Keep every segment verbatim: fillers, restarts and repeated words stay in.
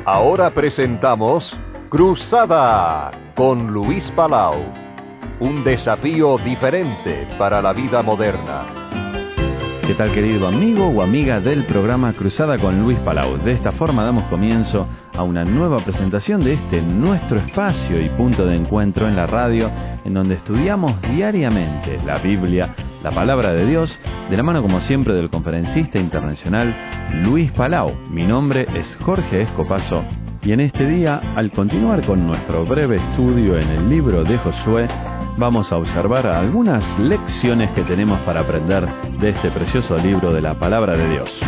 Ahora presentamos Cruzada con Luis Palau. Un desafío diferente para la vida moderna. ¿Qué tal, querido amigo o amiga del programa Cruzada con Luis Palau? De esta forma damos comienzo a una nueva presentación de este nuestro espacio y punto de encuentro en la radio, en donde estudiamos diariamente la Biblia, la Palabra de Dios, de la mano como siempre del conferencista internacional Luis Palau. Mi nombre es Jorge Escopazo y en este día, al continuar con nuestro breve estudio en el libro de Josué, vamos a observar algunas lecciones que tenemos para aprender de este precioso libro de la Palabra de Dios.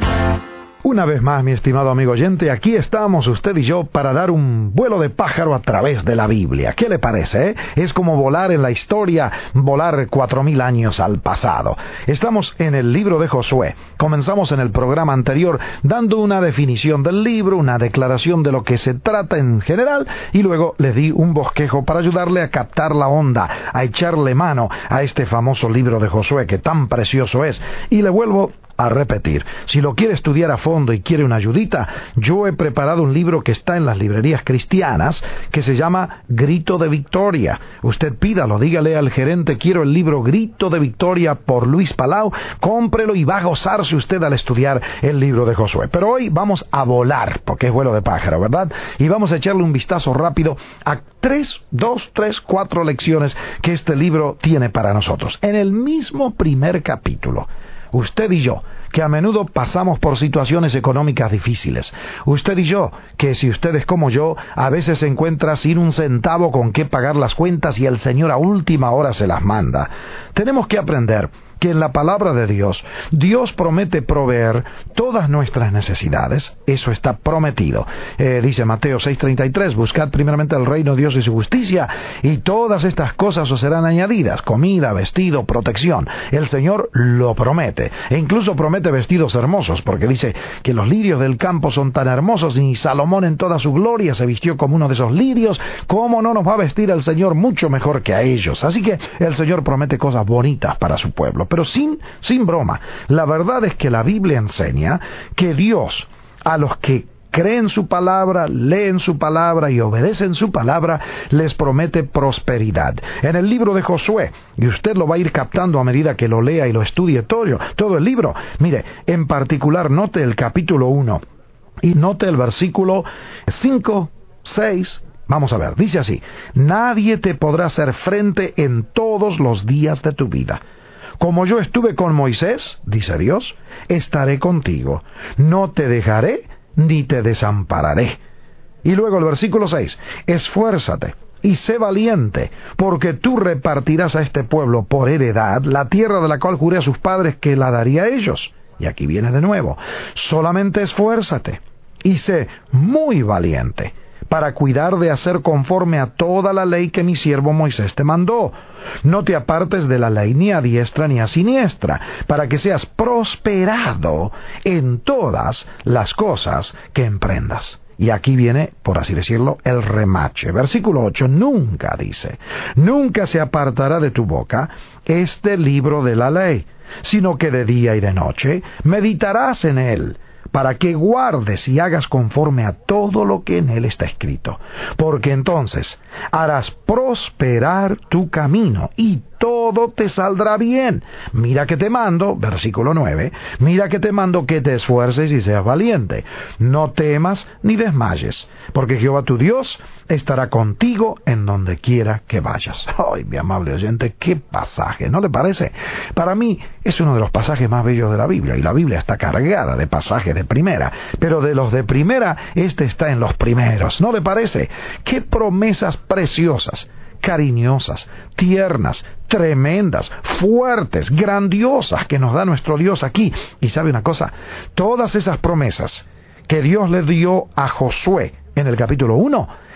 Una vez más, mi estimado amigo oyente, aquí estamos usted y yo para dar un vuelo de pájaro a través de la Biblia. ¿Qué le parece? Eh? Es como volar en la historia, volar cuatro mil años al pasado. Estamos en el libro de Josué. Comenzamos en el programa anterior dando una definición del libro, una declaración de lo que se trata en general, y luego le di un bosquejo para ayudarle a captar la onda, a echarle mano a este famoso libro de Josué que tan precioso es. Y le vuelvo a repetir, si lo quiere estudiar a fondo y quiere una ayudita, yo he preparado un libro que está en las librerías cristianas que se llama Grito de Victoria. Usted pídalo, dígale al gerente, quiero el libro Grito de Victoria por Luis Palau, cómprelo y va a gozarse usted al estudiar el libro de Josué. Pero hoy vamos a volar, porque es vuelo de pájaro, ¿verdad? Y vamos a echarle un vistazo rápido a tres, dos, tres, cuatro lecciones que este libro tiene para nosotros. En el mismo primer capítulo, usted y yo, que a menudo pasamos por situaciones económicas difíciles. Usted y yo, que si usted es como yo, a veces se encuentra sin un centavo con qué pagar las cuentas y el Señor a última hora se las manda. Tenemos que aprender que en la palabra de Dios, Dios promete proveer todas nuestras necesidades. Eso está prometido. Eh, dice Mateo seis treinta y tres, buscad primeramente el reino de Dios y su justicia, y todas estas cosas os serán añadidas, comida, vestido, protección. El Señor lo promete. E incluso promete vestidos hermosos, porque dice que los lirios del campo son tan hermosos, y Salomón en toda su gloria se vistió como uno de esos lirios. ¿Cómo no nos va a vestir el Señor mucho mejor que a ellos? Así que el Señor promete cosas bonitas para su pueblo. Pero sin, sin broma, la verdad es que la Biblia enseña que Dios, a los que creen su palabra, leen su palabra y obedecen su palabra, les promete prosperidad. En el libro de Josué, y usted lo va a ir captando a medida que lo lea y lo estudie todo, todo el libro. Mire, en particular, note el capítulo uno y note el versículo cinco, seis. Vamos a ver, dice así: nadie te podrá hacer frente en todos los días de tu vida. Como yo estuve con Moisés, dice Dios, estaré contigo. No te dejaré ni te desampararé. Y luego el versículo seis, esfuérzate y sé valiente, porque tú repartirás a este pueblo por heredad la tierra de la cual juré a sus padres que la daría a ellos. Y aquí viene de nuevo, solamente esfuérzate y sé muy valiente, para cuidar de hacer conforme a toda la ley que mi siervo Moisés te mandó. No te apartes de la ley ni a diestra ni a siniestra, para que seas prosperado en todas las cosas que emprendas. Y aquí viene, por así decirlo, el remache. Versículo ocho, nunca, dice, nunca se apartará de tu boca este libro de la ley, sino que de día y de noche meditarás en él, para que guardes y hagas conforme a todo lo que en él está escrito. Porque entonces harás prosperar tu camino, y todo te saldrá bien. Mira que te mando, versículo nueve, mira que te mando que te esfuerces y seas valiente. No temas ni desmayes, porque Jehová tu Dios estará contigo en donde quiera que vayas. Ay, mi amable oyente, qué pasaje, ¿no le parece? Para mí es uno de los pasajes más bellos de la Biblia, y la Biblia está cargada de pasajes de primera, pero de los de primera, este está en los primeros, ¿no le parece? Qué promesas preciosas, cariñosas, tiernas, tremendas, fuertes, grandiosas que nos da nuestro Dios aquí. Y sabe una cosa, todas esas promesas que Dios le dio a Josué en el capítulo uno,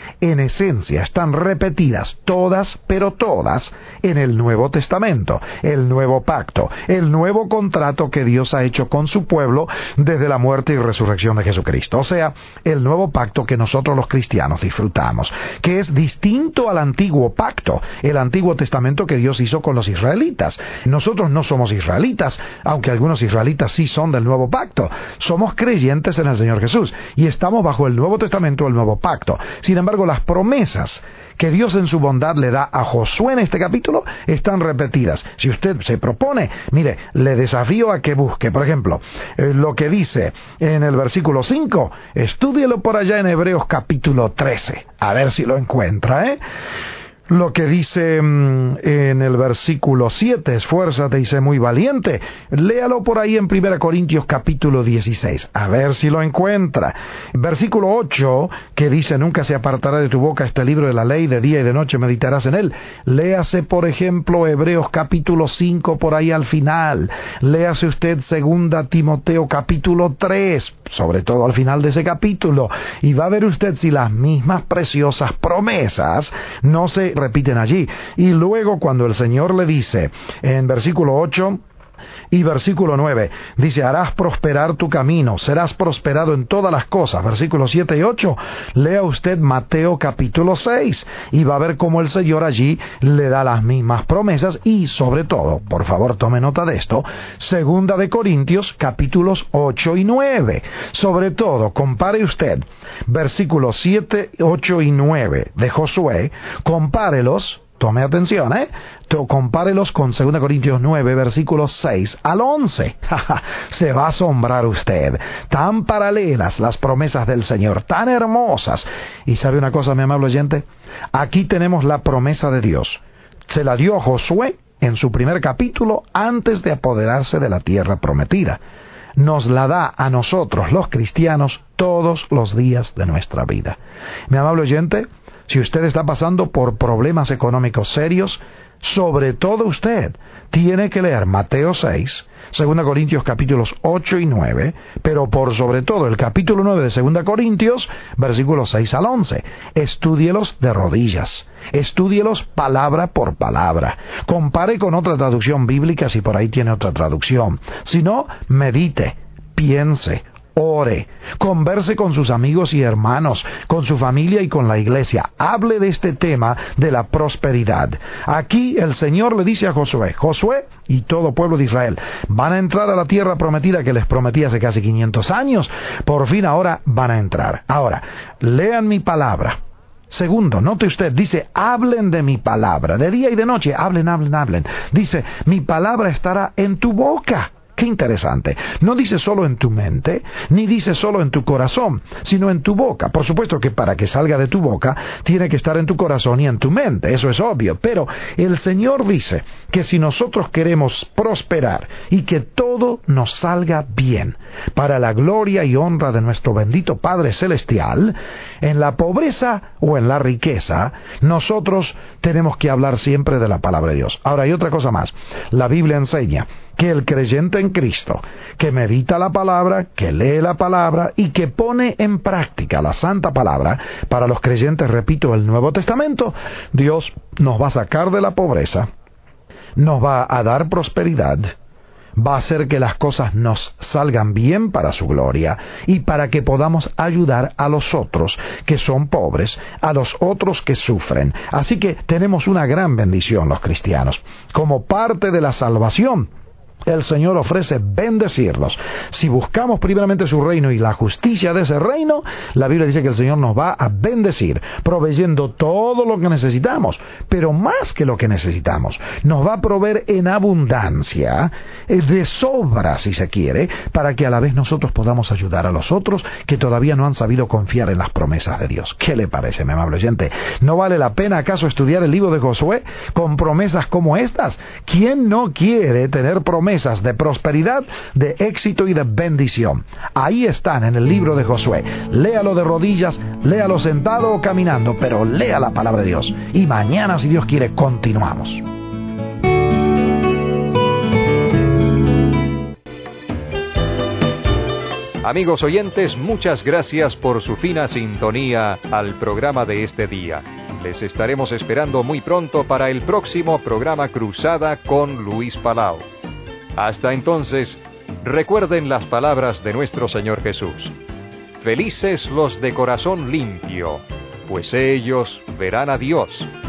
en esencia están repetidas todas, pero todas, en el Nuevo Testamento, el nuevo pacto, el nuevo contrato que Dios ha hecho con su pueblo desde la muerte y resurrección de Jesucristo. O sea, el nuevo pacto que nosotros los cristianos disfrutamos, que es distinto al antiguo pacto, el Antiguo Testamento que Dios hizo con los israelitas. Nosotros no somos israelitas, aunque algunos israelitas sí son del nuevo pacto. Somos creyentes en el Señor Jesús y estamos bajo el Nuevo Testamento, el nuevo pacto. Sin embargo, las promesas que Dios en su bondad le da a Josué en este capítulo están repetidas. Si usted se propone, mire, le desafío a que busque, por ejemplo, eh, lo que dice en el versículo cinco, estúdielo por allá en Hebreos capítulo trece, a ver si lo encuentra, ¿eh? Lo que dice mmm, en el versículo siete, esfuérzate y sé muy valiente. Léalo por ahí en primera Corintios capítulo dieciséis, a ver si lo encuentra. Versículo ocho, que dice, nunca se apartará de tu boca este libro de la ley, de día y de noche meditarás en él. Léase, por ejemplo, Hebreos capítulo cinco por ahí al final. Léase usted segunda Timoteo capítulo tres, sobre todo al final de ese capítulo, y va a ver usted si las mismas preciosas promesas no se repiten allí. Y luego cuando el Señor le dice en versículo ocho y versículo nueve, dice, harás prosperar tu camino, serás prosperado en todas las cosas. Versículos siete y ocho, lea usted Mateo capítulo seis y va a ver cómo el Señor allí le da las mismas promesas. Y sobre todo, por favor tome nota de esto, segunda de Corintios capítulos ocho y nueve. Sobre todo, compare usted versículos siete, ocho y nueve de Josué, compárelos. Tome atención, ¿eh? Compárelos con segunda Corintios nueve, versículos seis al once. Se va a asombrar usted. Tan paralelas las promesas del Señor, tan hermosas. Y ¿sabe una cosa, mi amable oyente? Aquí tenemos la promesa de Dios. Se la dio a Josué en su primer capítulo antes de apoderarse de la tierra prometida. Nos la da a nosotros, los cristianos, todos los días de nuestra vida. Mi amable oyente, si usted está pasando por problemas económicos serios, sobre todo usted tiene que leer Mateo seis, segunda Corintios capítulos ocho y nueve, pero por sobre todo el capítulo nueve de segunda Corintios, versículos seis al once. Estúdielos de rodillas. Estúdielos palabra por palabra. Compare con otra traducción bíblica si por ahí tiene otra traducción. Si no, medite, piense, ore, converse con sus amigos y hermanos, con su familia y con la iglesia. Hable de este tema de la prosperidad. Aquí el Señor le dice a Josué, Josué y todo pueblo de Israel, van a entrar a la tierra prometida que les prometí hace casi quinientos años. Por fin ahora van a entrar. Ahora, lean mi palabra. Segundo, note usted, dice, hablen de mi palabra. De día y de noche, hablen, hablen, hablen. Dice, mi palabra estará en tu boca. Qué interesante. No dice solo en tu mente, ni dice solo en tu corazón, sino en tu boca. Por supuesto que para que salga de tu boca, tiene que estar en tu corazón y en tu mente. Eso es obvio. Pero el Señor dice que si nosotros queremos prosperar y que todo nos salga bien, para la gloria y honra de nuestro bendito Padre Celestial, en la pobreza o en la riqueza, nosotros tenemos que hablar siempre de la palabra de Dios. Ahora hay otra cosa más. La Biblia enseña que el creyente en Cristo, que medita la palabra, que lee la palabra y que pone en práctica la santa palabra, para los creyentes, repito, el Nuevo Testamento, Dios nos va a sacar de la pobreza, nos va a dar prosperidad, va a hacer que las cosas nos salgan bien para su gloria y para que podamos ayudar a los otros que son pobres, a los otros que sufren. Así que tenemos una gran bendición los cristianos. Como parte de la salvación, el Señor ofrece bendecirlos. Si buscamos primeramente su reino y la justicia de ese reino, la Biblia dice que el Señor nos va a bendecir, proveyendo todo lo que necesitamos, pero más que lo que necesitamos, nos va a proveer en abundancia, de sobra si se quiere, para que a la vez nosotros podamos ayudar a los otros que todavía no han sabido confiar en las promesas de Dios. ¿Qué le parece, mi amable oyente? ¿No vale la pena acaso estudiar el libro de Josué con promesas como estas? ¿Quién no quiere tener promesas de prosperidad, de éxito y de bendición? Ahí están en el libro de Josué. Léalo de rodillas, léalo sentado o caminando, pero lea la palabra de Dios. Y mañana, si Dios quiere, continuamos. Amigos oyentes, muchas gracias por su fina sintonía al programa de este día. Les estaremos esperando muy pronto para el próximo programa Cruzada con Luis Palau. Hasta entonces, recuerden las palabras de nuestro Señor Jesús. Felices los de corazón limpio, pues ellos verán a Dios.